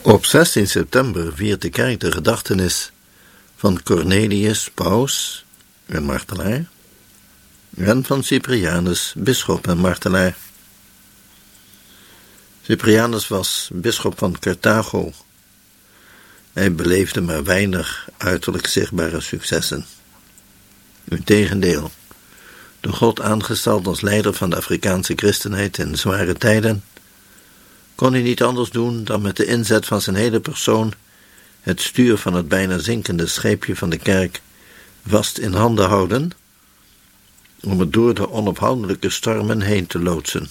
Op 16 september viert de kerk de gedachtenis van Cornelius, paus en martelaar, en van Cyprianus, bisschop en martelaar. Cyprianus was bisschop van Carthago. Hij beleefde maar weinig uiterlijk zichtbare successen. Integendeel, door God aangesteld als leider van de Afrikaanse christenheid in zware tijden, kon hij niet anders doen dan met de inzet van zijn hele persoon het stuur van het bijna zinkende scheepje van de kerk vast in handen houden, om het door de onophoudelijke stormen heen te loodsen.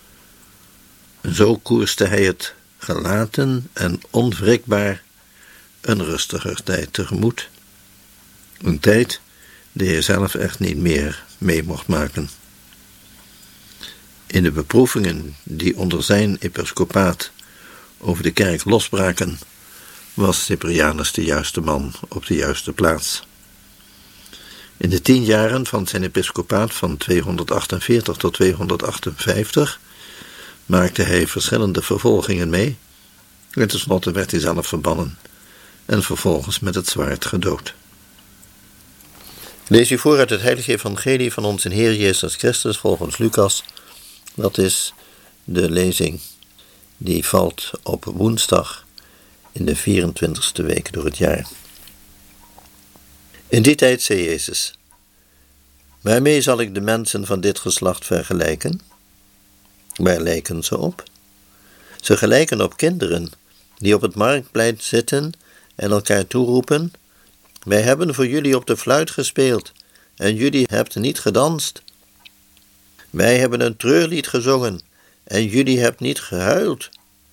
Zo koerste hij het gelaten en onwrikbaar een rustiger tijd tegemoet. Een tijd die hij zelf echt niet meer mee mocht maken. In de beproevingen die onder zijn episcopaat over de kerk losbraken, was Cyprianus de juiste man op de juiste plaats. In de 10 jaren van zijn episcopaat van 248 tot 258 maakte hij verschillende vervolgingen mee en tenslotte werd hij zelf verbannen en vervolgens met het zwaard gedood. Lees u voor uit het heilige evangelie van onze Heer Jezus Christus volgens Lucas. Dat is de lezing die valt op woensdag in de 24e week door het jaar. In die tijd zei Jezus: waarmee zal ik de mensen van dit geslacht vergelijken? Waar lijken ze op? Ze gelijken op kinderen die op het marktplein zitten en elkaar toeroepen: wij hebben voor jullie op de fluit gespeeld en jullie hebt niet gedanst. Wij hebben een treurlied gezongen en jullie hebt niet gehuild.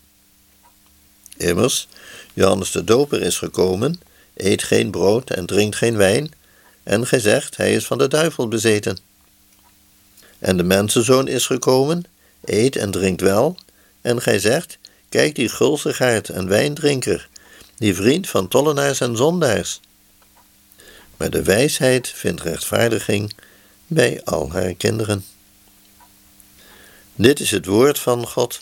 Immers, Johannes de Doper is gekomen, eet geen brood en drinkt geen wijn, en gij zegt, hij is van de duivel bezeten. En de mensenzoon is gekomen, eet en drinkt wel, en gij zegt, kijk die gulzigaard en wijndrinker, die vriend van tollenaars en zondaars. Maar de wijsheid vindt rechtvaardiging bij al haar kinderen. Dit is het woord van God.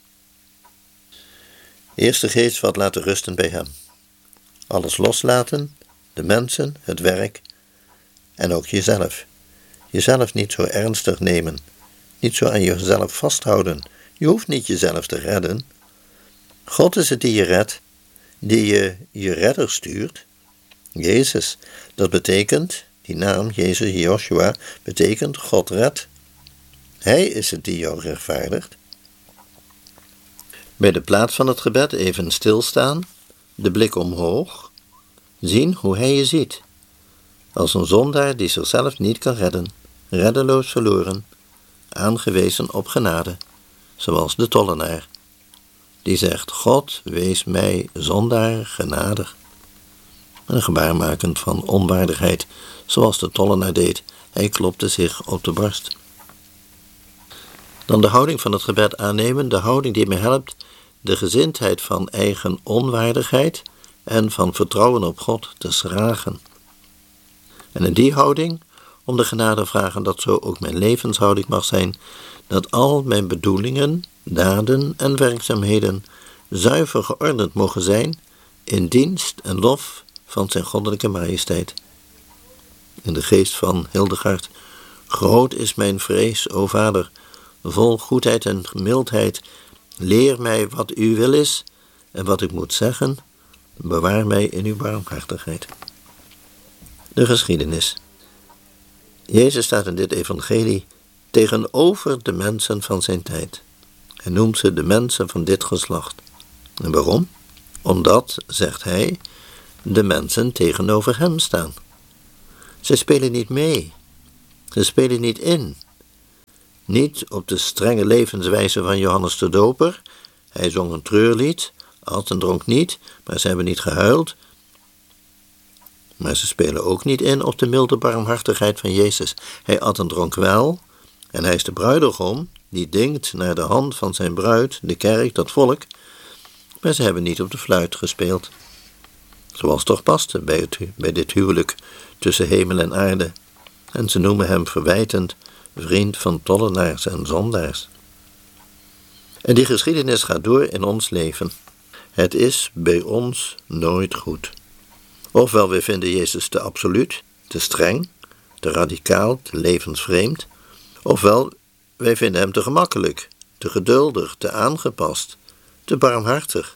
Eerst de geest wat laten rusten bij hem. Alles loslaten, de mensen, het werk en ook jezelf. Jezelf niet zo ernstig nemen, niet zo aan jezelf vasthouden. Je hoeft niet jezelf te redden. God is het die je redt, die je redder stuurt. Jezus, dat betekent, die naam, Jezus, Joshua, betekent God redt. Hij is het die jou rechtvaardigt. Bij de plaats van het gebed even stilstaan, de blik omhoog, zien hoe hij je ziet. Als een zondaar die zichzelf niet kan redden, reddeloos verloren, aangewezen op genade, zoals de tollenaar. Die zegt, God, wees mij zondaar genadig. Een gebaar maken van onwaardigheid, zoals de tollenaar deed. Hij klopte zich op de borst. Dan de houding van het gebed aannemen, de houding die mij helpt de gezindheid van eigen onwaardigheid en van vertrouwen op God te schragen. En in die houding om de genade vragen dat zo ook mijn levenshouding mag zijn, dat al mijn bedoelingen, daden en werkzaamheden zuiver geordend mogen zijn in dienst en lof van zijn goddelijke majesteit. In de geest van Hildegard: groot is mijn vrees, o Vader, vol goedheid en mildheid, leer mij wat uw wil is en wat ik moet zeggen, bewaar mij in uw barmhartigheid. De geschiedenis. Jezus staat in dit evangelie tegenover de mensen van zijn tijd. Hij noemt ze de mensen van dit geslacht. En waarom? Omdat, zegt hij, de mensen tegenover hem staan. Ze spelen niet mee. Ze spelen niet in. Niet op de strenge levenswijze van Johannes de Doper. Hij zong een treurlied, at en dronk niet, maar ze hebben niet gehuild. Maar ze spelen ook niet in op de milde barmhartigheid van Jezus. Hij at en dronk wel, en hij is de bruidegom die dingt naar de hand van zijn bruid, de kerk, dat volk, maar ze hebben niet op de fluit gespeeld. Zoals toch paste bij dit huwelijk tussen hemel en aarde. En ze noemen hem verwijtend vriend van tollenaars en zondaars. En die geschiedenis gaat door in ons leven. Het is bij ons nooit goed. Ofwel wij vinden Jezus te absoluut, te streng, te radicaal, te levensvreemd. Ofwel wij vinden hem te gemakkelijk, te geduldig, te aangepast, te barmhartig.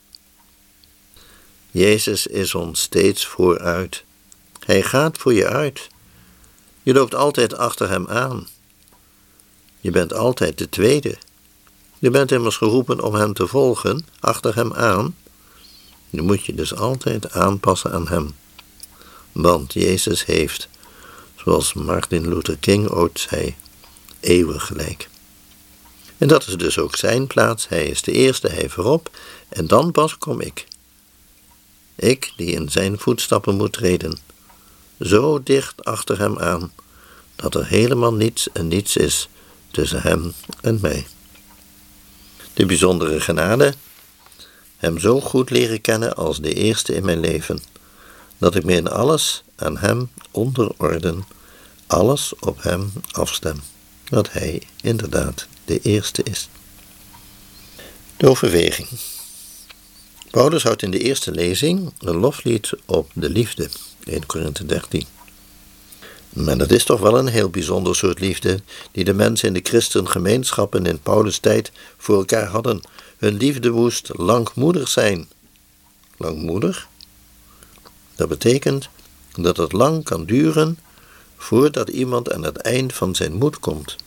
Jezus is ons steeds vooruit. Hij gaat voor je uit. Je loopt altijd achter hem aan. Je bent altijd de tweede. Je bent immers geroepen om hem te volgen, achter hem aan. Je moet je dus altijd aanpassen aan hem. Want Jezus heeft, zoals Martin Luther King ooit zei, eeuwig gelijk. En dat is dus ook zijn plaats. Hij is de eerste, hij voorop. En dan pas kom ik. Ik die in zijn voetstappen moet treden. Zo dicht achter hem aan, dat er helemaal niets en niets is tussen hem en mij. De bijzondere genade, hem zo goed leren kennen als de eerste in mijn leven, dat ik me in alles aan hem onderorden, alles op hem afstem, dat hij inderdaad de eerste is. De overweging. Paulus houdt in de eerste lezing een loflied op de liefde, 1 Korinthe 13. Maar dat is toch wel een heel bijzonder soort liefde die de mensen in de christengemeenschappen in Paulus' tijd voor elkaar hadden. Hun liefde moest langmoedig zijn. Langmoedig? Dat betekent dat het lang kan duren voordat iemand aan het eind van zijn moed komt.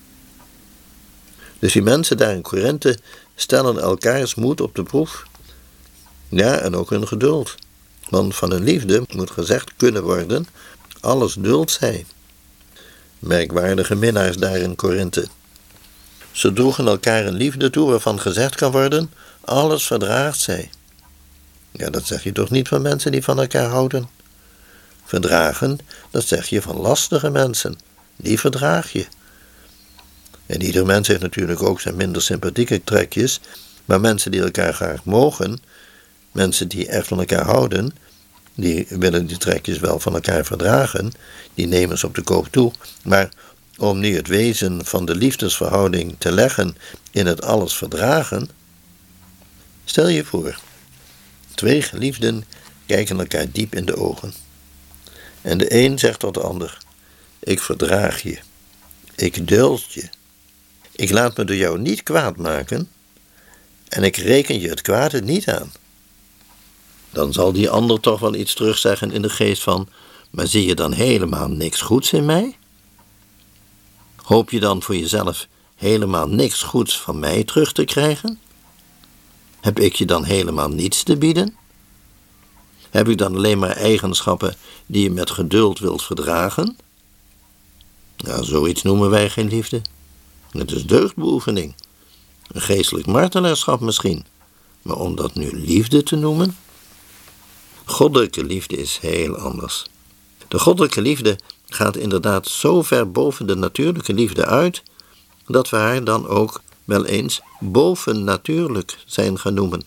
Dus die mensen daar in Korinthe stellen elkaars moed op de proef. Ja, en ook hun geduld. Want van hun liefde moet gezegd kunnen worden, alles duldt zij. Merkwaardige minnaars daar in Korinthe. Ze droegen elkaar een liefde toe waarvan gezegd kan worden, alles verdraagt zij. Ja, dat zeg je toch niet van mensen die van elkaar houden? Verdragen, dat zeg je van lastige mensen. Die verdraag je. En ieder mens heeft natuurlijk ook zijn minder sympathieke trekjes, maar mensen die elkaar graag mogen, mensen die echt van elkaar houden, die willen die trekjes wel van elkaar verdragen, die nemen ze op de koop toe. Maar om nu het wezen van de liefdesverhouding te leggen in het alles verdragen, stel je voor, 2 geliefden kijken elkaar diep in de ogen. En de een zegt tot de ander, ik verdraag je, ik duld je, ik laat me door jou niet kwaad maken en ik reken je het kwade niet aan. Dan zal die ander toch wel iets terugzeggen in de geest van, maar zie je dan helemaal niks goeds in mij? Hoop je dan voor jezelf helemaal niks goeds van mij terug te krijgen? Heb ik je dan helemaal niets te bieden? Heb ik dan alleen maar eigenschappen die je met geduld wilt verdragen? Ja, zoiets noemen wij geen liefde. Het is deugdbeoefening. Een geestelijk martelaarschap misschien. Maar om dat nu liefde te noemen? Goddelijke liefde is heel anders. De goddelijke liefde gaat inderdaad zo ver boven de natuurlijke liefde uit, dat we haar dan ook wel eens bovennatuurlijk zijn gaan noemen.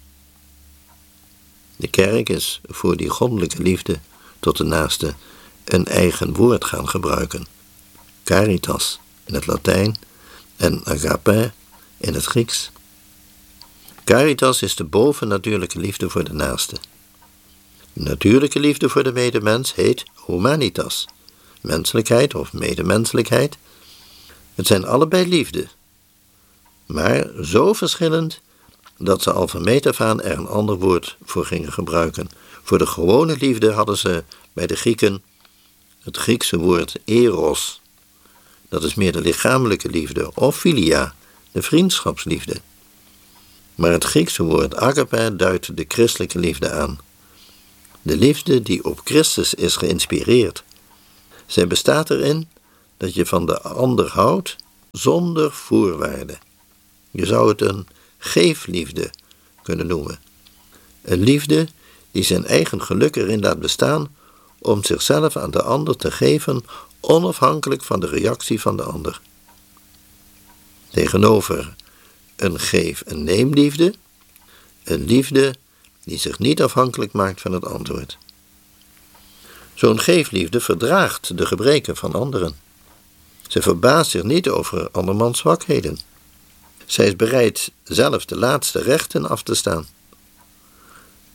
De kerk is voor die goddelijke liefde tot de naaste een eigen woord gaan gebruiken. Caritas in het Latijn en agape in het Grieks. Caritas is de bovennatuurlijke liefde voor de naaste. Natuurlijke liefde voor de medemens heet humanitas, menselijkheid of medemenselijkheid. Het zijn allebei liefde, maar zo verschillend dat ze al van meet af aan er een ander woord voor gingen gebruiken. Voor de gewone liefde hadden ze bij de Grieken het Griekse woord eros. Dat is meer de lichamelijke liefde, of philia, de vriendschapsliefde. Maar het Griekse woord agape duidt de christelijke liefde aan. De liefde die op Christus is geïnspireerd. Zij bestaat erin dat je van de ander houdt zonder voorwaarden. Je zou het een geefliefde kunnen noemen. Een liefde die zijn eigen geluk erin laat bestaan om zichzelf aan de ander te geven, onafhankelijk van de reactie van de ander. Tegenover een geef- en neemliefde, een liefde die zich niet afhankelijk maakt van het antwoord. Zo'n geefliefde verdraagt de gebreken van anderen. Ze verbaast zich niet over andermans zwakheden. Zij is bereid zelf de laatste rechten af te staan.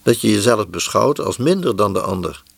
dat je jezelf beschouwt als minder dan de ander.